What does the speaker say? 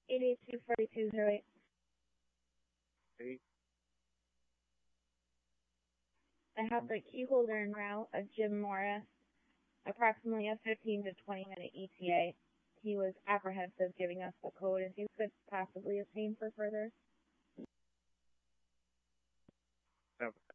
882-4208. Hey, I have the key holder en route of Jim Morris, approximately a 15 to 20 minute ETA. He was apprehensive giving us the code if you could possibly obtain for further. have